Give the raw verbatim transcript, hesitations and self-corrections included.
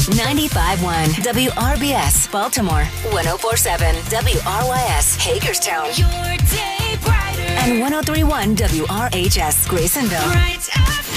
ninety-five point one W R B S, Baltimore. one oh four point seven W R Y S, Hagerstown. Your day brighter. And one oh three point one W R H S, Graysonville. Right